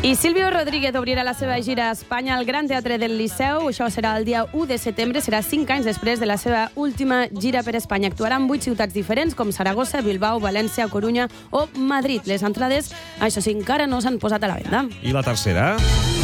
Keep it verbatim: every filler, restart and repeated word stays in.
I Silvio Rodríguez obrirà la seva gira a Espanya al Gran Teatre del Liceu. Això serà el dia u de setembre, serà cinc anys després de la seva última gira per Espanya. Actuarà en vuit ciutats diferents, com Saragossa, Bilbao, València, Corunya o Madrid. Les entrades, això sí, encara no s'han posat a la venda. I la tercera?